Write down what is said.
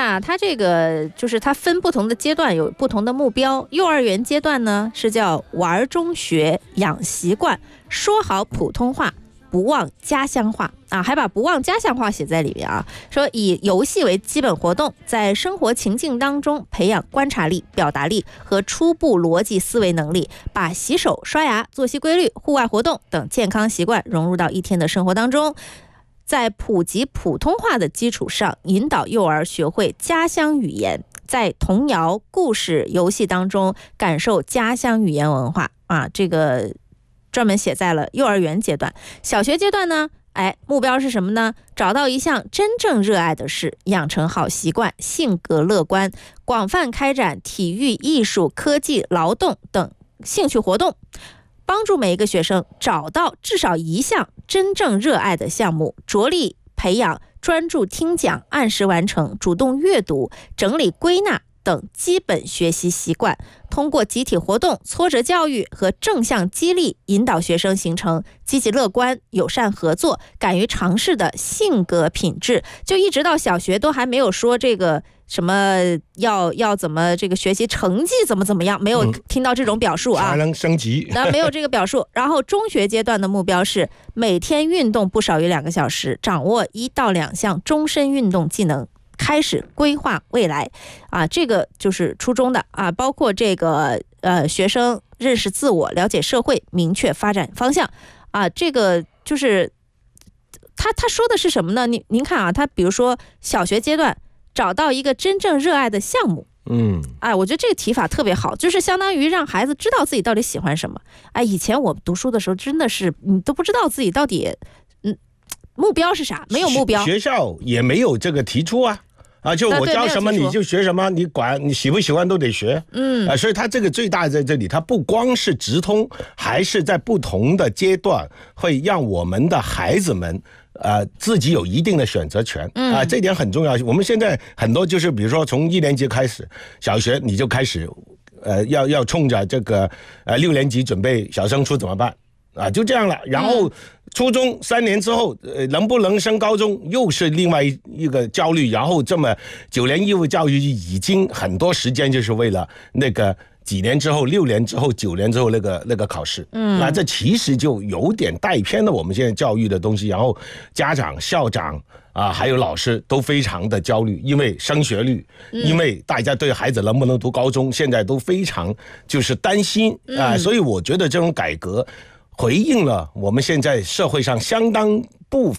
啊，它这个就是它分不同的阶段有不同的目标。幼儿园阶段呢是叫玩中学，养习惯，说好普通话，不忘家乡话啊，还把不忘家乡话写在里面啊。说以游戏为基本活动，在生活情境当中培养观察力、表达力和初步逻辑思维能力，把洗手、刷牙、作息规律、户外活动等健康习惯融入到一天的生活当中。在普及普通话的基础上，引导幼儿学会家乡语言，在童谣、故事、游戏当中感受家乡语言文化啊，这个专门写在了幼儿园阶段。小学阶段呢，目标是什么呢？找到一项真正热爱的事，养成好习惯，性格乐观，广泛开展体育、艺术、科技、劳动等兴趣活动，帮助每一个学生找到至少一项真正热爱的项目，着力培养专注听讲、按时完成、主动阅读、整理归纳等基本学习习惯，通过集体活动、挫折教育和正向激励，引导学生形成积极乐观、友善合作、敢于尝试的性格品质。就一直到小学都还没有说这个什么要怎么这个学习成绩怎么样，没有听到这种表述啊， 才能升级， 那没有这个表述。然后中学阶段的目标是每天运动不少于2个小时，掌握1到2项终身运动技能，开始规划未来啊，这个就是初中的啊，包括这个学生认识自我、了解社会、明确发展方向啊，这个就是他说的是什么呢？您看啊，他比如说小学阶段找到一个真正热爱的项目。我觉得这个提法特别好，就是相当于让孩子知道自己到底喜欢什么。以前我读书的时候真的是你都不知道自己到底目标是啥，没有目标， 学校也没有这个提出啊，就我教什么你就学什么，你管你喜不喜欢都得学。所以他这个最大在这里，他不光是直通，还是在不同的阶段会让我们的孩子们自己有一定的选择权这点很重要。我们现在很多就是比如说从1年级开始，小学你就开始要冲着这个6年级准备小升初怎么办就这样了。然后初中3年之后能不能升高中又是另外一个焦虑。然后这么9年义务教育已经很多时间就是为了那个几年之后6年之后9年之后那个考试。那这其实就有点带偏了我们现在教育的东西。然后家长、校长还有老师都非常的焦虑，因为升学率，因为大家对孩子能不能读高中现在都非常就是担心所以我觉得这种改革回应了我们现在社会上相当部